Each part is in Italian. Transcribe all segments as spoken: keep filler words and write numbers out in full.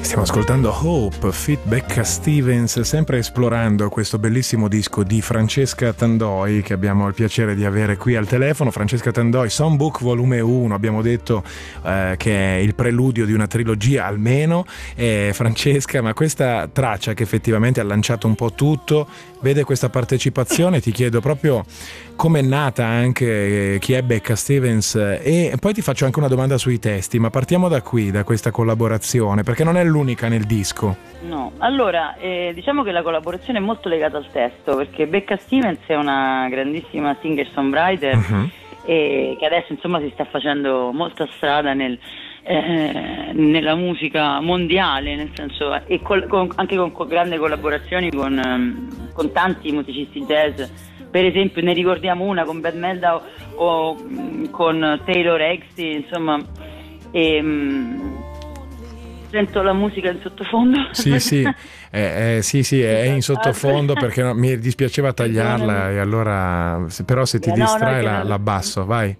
Stiamo ascoltando Hope, feat. Becca Stevens, sempre esplorando questo bellissimo disco di Francesca Tandoi che abbiamo il piacere di avere qui al telefono. Francesca Tandoi, Songbook volume uno, abbiamo detto eh, che è il preludio di una trilogia almeno. Eh, Francesca, ma questa traccia che effettivamente ha lanciato un po' tutto, vede questa partecipazione, ti chiedo proprio come è nata anche chi è Becca Stevens, e poi ti faccio anche una domanda sui testi, ma partiamo da qui, da questa collaborazione, perché non è l'unica nel disco. No, allora eh, diciamo che la collaborazione è molto legata al testo, perché Becca Stevens è una grandissima singer-songwriter uh-huh. e che adesso insomma si sta facendo molta strada nel, eh, nella musica mondiale, nel senso, e col, con, anche con, con grandi collaborazioni con, um, con tanti musicisti jazz. Per esempio ne ricordiamo una con Bad Meldau o mh, con Taylor Eggstein, insomma. E, mh, sento la musica in sottofondo. Sì, sì, eh, eh, sì, sì, è in sottofondo perché no, mi dispiaceva tagliarla, e allora, se, però se ti no, distrai no, la, no. la abbasso, vai.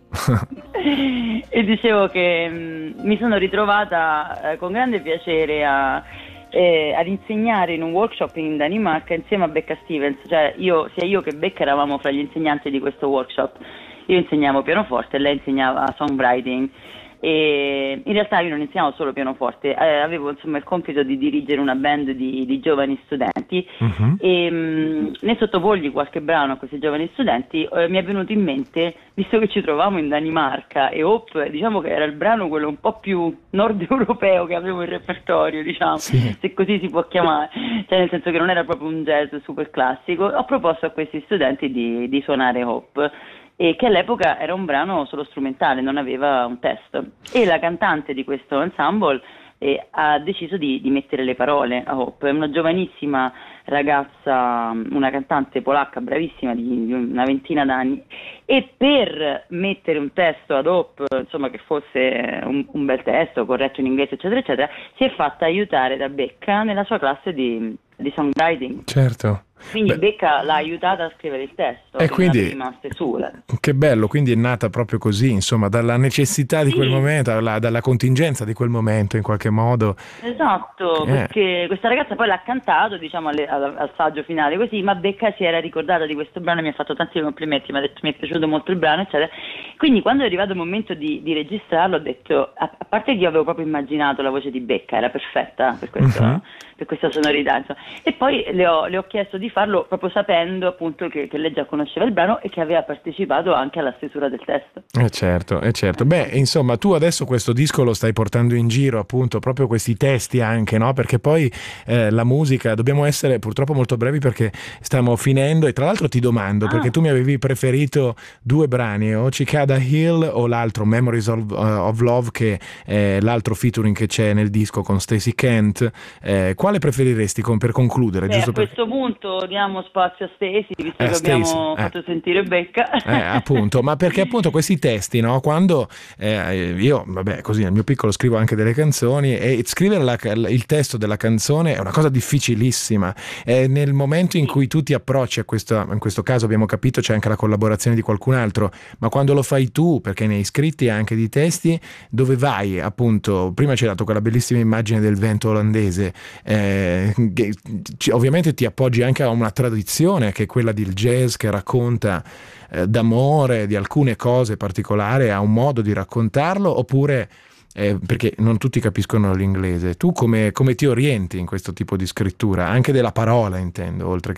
E dicevo che mh, mi sono ritrovata eh, con grande piacere a... Eh, ad insegnare in un workshop in Danimarca insieme a Becca Stevens, cioè io, sia io che Becca eravamo fra gli insegnanti di questo workshop. Io insegnavo pianoforte e lei insegnava songwriting, e in realtà io non insegnavo solo pianoforte, eh, avevo insomma il compito di dirigere una band di, di giovani studenti uh-huh. e mh, ne sottopogli qualche brano a questi giovani studenti. Eh, mi è venuto in mente, visto che ci trovavamo in Danimarca e Hope diciamo che era il brano quello un po' più nord europeo che avevo in repertorio, diciamo, sì. Se così si può chiamare, cioè nel senso che non era proprio un jazz super classico, ho proposto a questi studenti di, di suonare Hope, e che all'epoca era un brano solo strumentale, non aveva un testo, e la cantante di questo ensemble eh, ha deciso di, di mettere le parole a Hope. È una giovanissima ragazza, una cantante polacca bravissima di, di una ventina d'anni, e per mettere un testo ad Hope, insomma che fosse un, un bel testo corretto in inglese eccetera eccetera, si è fatta aiutare da Becca nella sua classe di, di songwriting. Certo. Quindi Beh, Becca l'ha aiutata a scrivere il testo, e quindi rimaste sue. Che bello, quindi è nata proprio così, insomma, dalla necessità di sì. quel momento, dalla, dalla contingenza di quel momento in qualche modo. Esatto, eh. perché questa ragazza poi l'ha cantato, diciamo, alle, al, al saggio finale così, ma Becca si era ricordata di questo brano e mi ha fatto tanti complimenti, mi ha detto mi è piaciuto molto il brano, eccetera. Quindi quando è arrivato il momento di, di registrarlo ho detto, a, a parte che io avevo proprio immaginato la voce di Becca, era perfetta per, questo, uh-huh. per questa sonorità, insomma. E poi le ho, le ho chiesto di farlo proprio sapendo appunto che, che lei già conosceva il brano e che aveva partecipato anche alla stesura del testo. Eh certo, eh certo. Beh, insomma, tu adesso questo disco lo stai portando in giro, appunto, proprio questi testi anche, no? Perché poi eh, la musica, dobbiamo essere purtroppo molto brevi perché stiamo finendo, e tra l'altro ti domando, ah. perché tu mi avevi preferito due brani, o Cicada Hill o l'altro Memories of, uh, of Love, che è l'altro featuring che c'è nel disco con Stacey Kent. Eh, quale preferiresti con, per concludere? Beh, giusto a questo per... punto diamo spazio a Stacey, visto eh, che Stacey, abbiamo eh. fatto sentire Becca. Eh, appunto, ma perché appunto questi testi, no? Quando eh, io, vabbè, così nel mio piccolo scrivo anche delle canzoni, e scrivere la, il testo della canzone è una cosa difficilissima. E nel momento in cui tu ti approcci a questo, in questo caso abbiamo capito c'è anche la collaborazione di qualcun altro, ma quando lo fai tu, perché ne hai scritti anche di testi, dove vai appunto, prima ci hai dato quella bellissima immagine del vento olandese, eh, che, ovviamente ti appoggi anche a una tradizione che è quella del jazz, che racconta eh, d'amore, di alcune cose particolari, ha un modo di raccontarlo, oppure eh, perché non tutti capiscono l'inglese, tu come, come ti orienti in questo tipo di scrittura, anche della parola intendo, oltre che